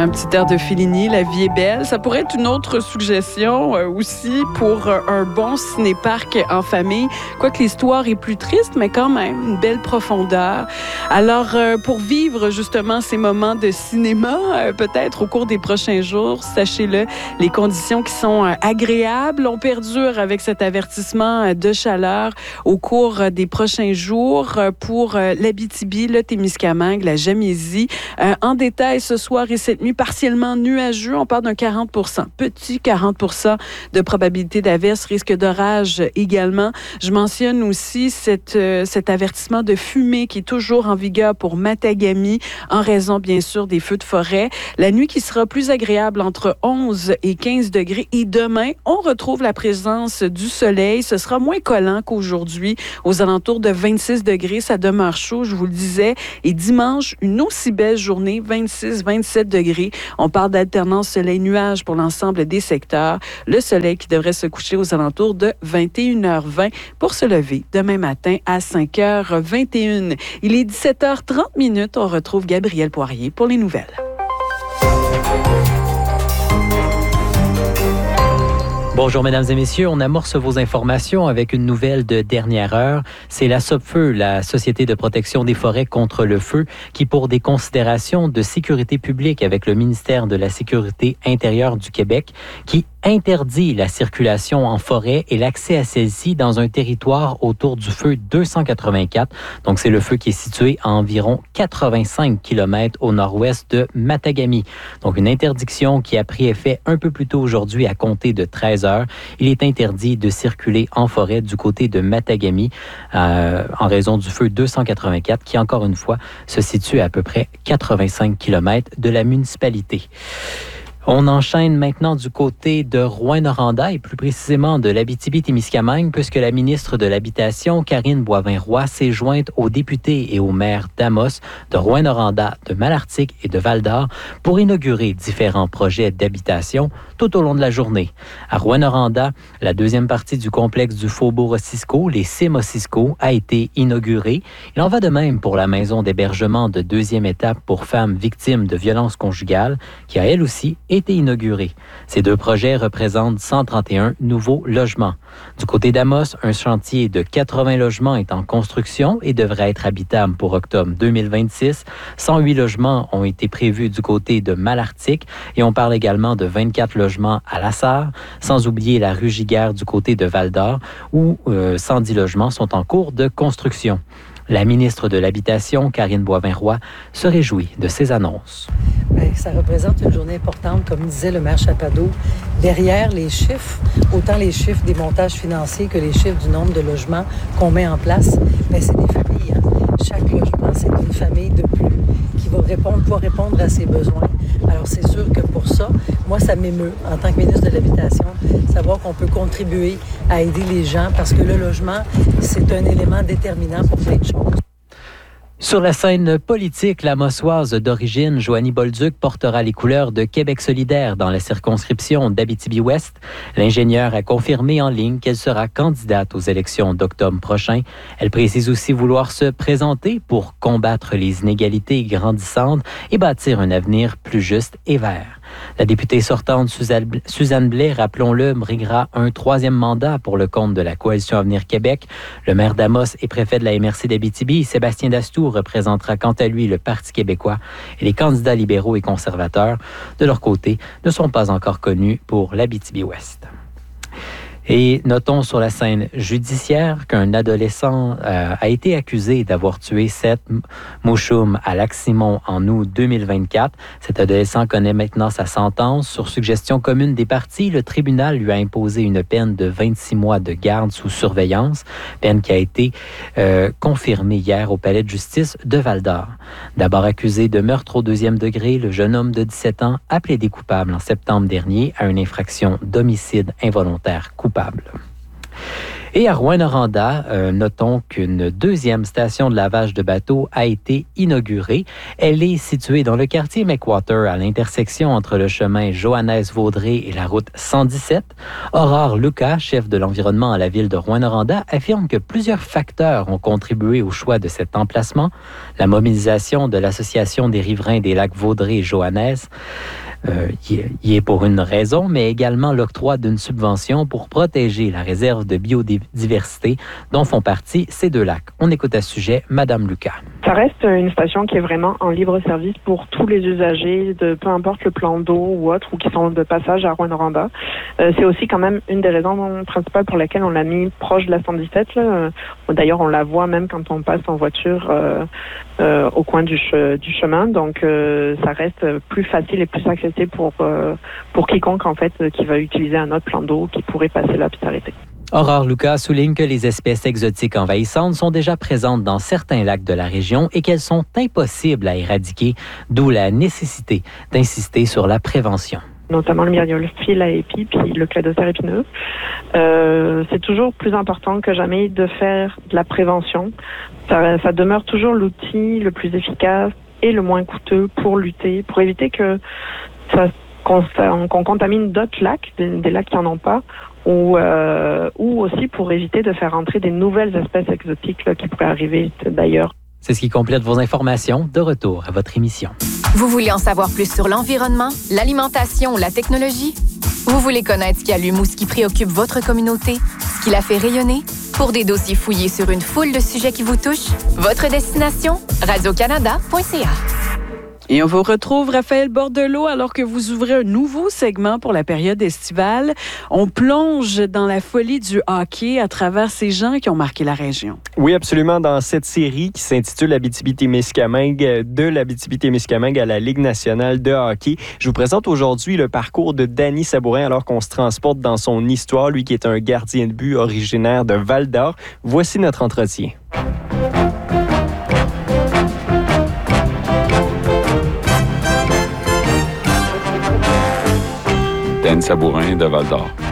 Un petit air de Fellini, La vie est belle. Ça pourrait être une autre suggestion aussi pour un bon ciné-parc en famille. Quoique l'histoire est plus triste, mais quand même, une belle profondeur. Alors, pour vivre justement ces moments de cinéma, peut-être au cours des prochains jours, sachez-le, les conditions qui sont agréables. On perdure avec cet avertissement de chaleur au cours des prochains jours pour l'Abitibi, le Témiscamingue, la Gamésie. En détail, ce soir et cette nuit, partiellement nuageux. On parle d'un 40%, petit 40% de probabilité d'averse, risque d'orage également. Je mentionne aussi cet avertissement de fumée qui est toujours en vigueur pour Matagami en raison, bien sûr, des feux de forêt. La nuit qui sera plus agréable entre 11 et 15 degrés. Et demain, on retrouve la présence du soleil. Ce sera moins collant qu'aujourd'hui, aux alentours de 26 degrés. Ça demeure chaud, je vous le disais. Et dimanche, une aussi belle journée, 26-27 degrés. On parle d'alternance soleil-nuage pour l'ensemble des secteurs. Le soleil qui devrait se coucher aux alentours de 21h20 pour se lever demain matin à 5h21. Il est 17h30. On retrouve Gabriel Poirier pour les nouvelles. Bonjour, mesdames et messieurs. On amorce vos informations avec une nouvelle de dernière heure. C'est la SOPFEU, la Société de protection des forêts contre le feu, qui, pour des considérations de sécurité publique avec le ministère de la Sécurité intérieure du Québec, qui interdit la circulation en forêt et l'accès à celle-ci dans un territoire autour du feu 284. Donc, c'est le feu qui est situé à environ 85 km au nord-ouest de Matagami. Donc, une interdiction qui a pris effet un peu plus tôt aujourd'hui à compter de 13 heures. Il est interdit de circuler en forêt du côté de Matagami en raison du feu 284 qui, encore une fois, se situe à peu près 85 km de la municipalité. On enchaîne maintenant du côté de Rouyn-Noranda et plus précisément de l'Abitibi-Témiscamingue puisque la ministre de l'Habitation, Karine Boivin-Roy, s'est jointe aux députés et aux maires d'Amos, de Rouyn-Noranda, de Malartic et de Val-d'Or pour inaugurer différents projets d'habitation tout au long de la journée. À Rouyn-Noranda, la deuxième partie du complexe du Faubourg Ossisco, les CIM Ossisco, a été inaugurée. Il en va de même pour la maison d'hébergement de deuxième étape pour femmes victimes de violences conjugales qui a elle aussi été inauguré. Ces deux projets représentent 131 nouveaux logements. Du côté d'Amos, un chantier de 80 logements est en construction et devrait être habitable pour octobre 2026. 108 logements ont été prévus du côté de Malartic et on parle également de 24 logements à La Sarre, sans oublier la rue Giguère du côté de Val-d'Or où 110 logements sont en cours de construction. La ministre de l'Habitation, Karine Boivin-Roy, se réjouit de ces annonces. Bien, ça représente une journée importante, comme disait le maire Chapado. Derrière les chiffres, autant les chiffres des montages financiers que les chiffres du nombre de logements qu'on met en place, bien, c'est des familles. Hein? Chaque logement, c'est une famille de plus qui va pouvoir répondre à ses besoins. Alors, c'est sûr que pour ça, moi, ça m'émeut, en tant que ministre de l'Habitation, savoir qu'on peut contribuer à aider les gens parce que le logement, c'est un élément déterminant pour plein de choses. Sur la scène politique, la Mossoise d'origine, Joanie Bolduc, portera les couleurs de Québec solidaire dans la circonscription d'Abitibi-Ouest. L'ingénieure a confirmé en ligne qu'elle sera candidate aux élections d'octobre prochain. Elle précise aussi vouloir se présenter pour combattre les inégalités grandissantes et bâtir un avenir plus juste et vert. La députée sortante Suzanne Blais, rappelons-le, briguera un troisième mandat pour le compte de la Coalition Avenir Québec. Le maire d'Amos et préfet de la MRC d'Abitibi, Sébastien Dastour, représentera quant à lui le Parti québécois et les candidats libéraux et conservateurs, de leur côté, ne sont pas encore connus pour l'Abitibi-Ouest. Et notons sur la scène judiciaire qu'un adolescent a été accusé d'avoir tué Seth Mouchoum à Lac-Simon en août 2024. Cet adolescent connaît maintenant sa sentence. Sur suggestion commune des parties, le tribunal lui a imposé une peine de 26 mois de garde sous surveillance, peine qui a été confirmée hier au palais de justice de Val-d'Or. D'abord accusé de meurtre au deuxième degré, le jeune homme de 17 ans a plaidé coupable en septembre dernier à une infraction d'homicide involontaire coupable. Et à Rouyn-Noranda, notons qu'une deuxième station de lavage de bateaux a été inaugurée. Elle est située dans le quartier McWater, à l'intersection entre le chemin Johannes-Vaudrey et la route 117. Aurore Lucas, chef de l'environnement à la ville de Rouyn-Noranda, affirme que plusieurs facteurs ont contribué au choix de cet emplacement. La mobilisation de l'Association des riverains des lacs Vaudrey et Johannes y est pour une raison, mais également l'octroi d'une subvention pour protéger la réserve de biodiversité dont font partie ces deux lacs. On écoute à ce sujet Madame Lucas. Ça reste une station qui est vraiment en libre service pour tous les usagers, de peu importe le plan d'eau ou autre, ou qui sont de passage à Rouyn-Noranda. C'est aussi quand même une des raisons principales pour lesquelles on l'a mis proche de la 117. Là. D'ailleurs, on la voit même quand on passe en voiture au coin du chemin. Donc, ça reste plus facile et plus accessible pour quiconque, en fait, qui va utiliser un autre plan d'eau qui pourrait passer là puis s'arrêter. Aurore Lucas souligne que les espèces exotiques envahissantes sont déjà présentes dans certains lacs de la région et qu'elles sont impossibles à éradiquer, d'où la nécessité d'insister sur la prévention. Notamment le myriophylle à épi puis le cladocère épineux. C'est toujours plus important que jamais de faire de la prévention. Ça demeure toujours l'outil le plus efficace et le moins coûteux pour lutter, pour éviter que qu'on contamine d'autres lacs, des lacs qui n'en ont pas, ou aussi pour éviter de faire entrer des nouvelles espèces exotiques là, qui pourraient arriver d'ailleurs. C'est ce qui complète vos informations. De retour à votre émission. Vous voulez en savoir plus sur l'environnement, l'alimentation ou la technologie? Vous voulez connaître ce qui allume ou ce qui préoccupe votre communauté, ce qui la fait rayonner? Pour des dossiers fouillés sur une foule de sujets qui vous touchent, votre destination, radiocanada.ca. Et on vous retrouve, Raphaël Bordelot, alors que vous ouvrez un nouveau segment pour la période estivale. On plonge dans la folie du hockey à travers ces gens qui ont marqué la région. Oui, absolument. Dans cette série qui s'intitule Abitibi-Témiscamingue, de l'Abitibi-Témiscamingue à la Ligue nationale de hockey, je vous présente aujourd'hui le parcours de Danny Sabourin alors qu'on se transporte dans son histoire, lui qui est un gardien de but originaire de Val-d'Or. Voici notre entretien. Dan Sabourin de Val-d'Or.